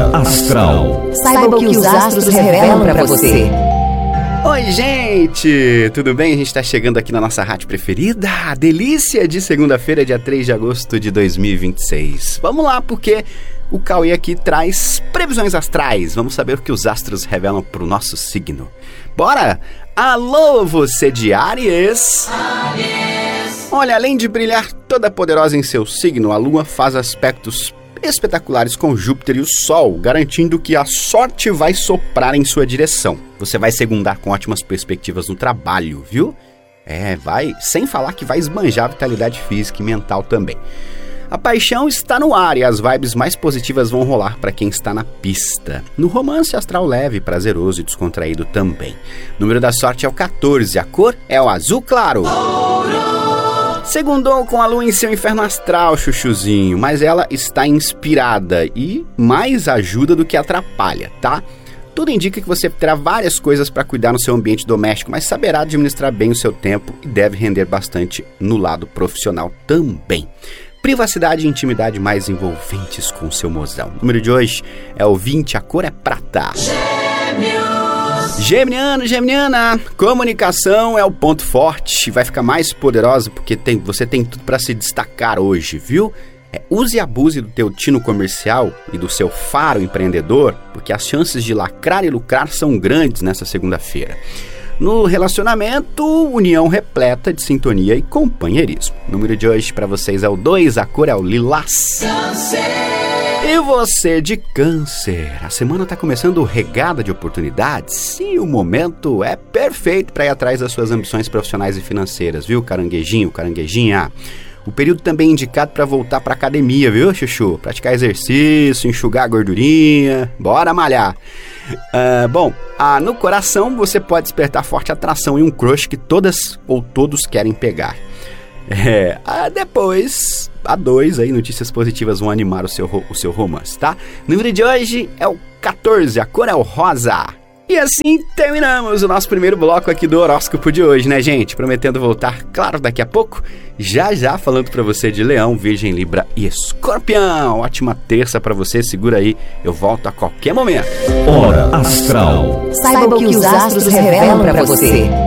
Hora Astral. Saiba o que os astros revelam para você. Oi, gente! Tudo bem? A gente tá chegando aqui na nossa rádio preferida, a delícia de segunda-feira, dia 3 de agosto de 2026. Vamos lá, porque o Cauê aqui traz previsões astrais. Vamos saber o que os astros revelam pro nosso signo. Bora! Alô, você de Áries! Olha, além de brilhar toda poderosa em seu signo, a Lua faz aspectos espetaculares com Júpiter e o Sol, garantindo que a sorte vai soprar em sua direção. Você vai segundar com ótimas perspectivas no trabalho, viu? Vai, sem falar que vai esbanjar a vitalidade física e mental também. A paixão está no ar e as vibes mais positivas vão rolar para quem está na pista. No romance, astral leve, prazeroso e descontraído também. O número da sorte é o 14, a cor é o azul claro. Segundou com a lua em seu inferno astral, chuchuzinho, mas ela está inspirada e mais ajuda do que atrapalha, tá? Tudo indica que você terá várias coisas para cuidar no seu ambiente doméstico, mas saberá administrar bem o seu tempo e deve render bastante no lado profissional também. Privacidade e intimidade mais envolventes com o seu mozão. O número de hoje é o 20, a cor é prata. Geminiano, Geminiana, comunicação é o ponto forte, vai ficar mais poderosa porque você tem tudo para se destacar hoje, viu? Use e abuse do teu tino comercial e do seu faro empreendedor, porque as chances de lacrar e lucrar são grandes nessa segunda-feira. No relacionamento, união repleta de sintonia e companheirismo. O número de hoje para vocês é o 2, a cor é o lilás. E você de Câncer, a semana está começando regada de oportunidades e o momento é perfeito para ir atrás das suas ambições profissionais e financeiras, viu, caranguejinho, caranguejinha? O período também é indicado para voltar para academia, viu, chuchu? Praticar exercício, enxugar a gordurinha, bora malhar. No coração você pode despertar forte atração e um crush que todas ou todos querem pegar. Depois, a 2 aí, notícias positivas vão animar o seu romance, tá? O número de hoje é o 14, a cor é o rosa. E assim terminamos o nosso primeiro bloco aqui do horóscopo de hoje, né, gente? Prometendo voltar, claro, daqui a pouco, já falando pra você de Leão, Virgem, Libra e Escorpião. Ótima terça pra você, segura aí, eu volto a qualquer momento. Hora Astral. Saiba o que os astros revelam para você.